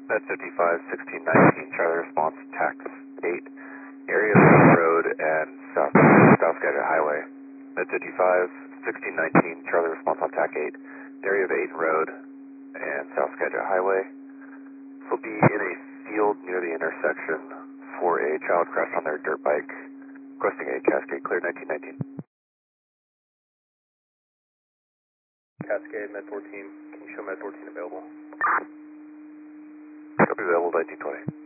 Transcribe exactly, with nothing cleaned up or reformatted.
Med fifty-five, sixteen nineteen, Charlie response, tax eight, area of Main Road and South, South Gadget Highway. Med fifty-five, sixteen nineteen, Charlie response on tac eight, area of Aiden Road and South Gadget Highway. This will be in a field near the intersection for a child crashed on their dirt bike, requesting a Cascade clear nineteen nineteen. Cascade, Med fourteen, can you show Med fourteen available? Copy available nineteen twenty.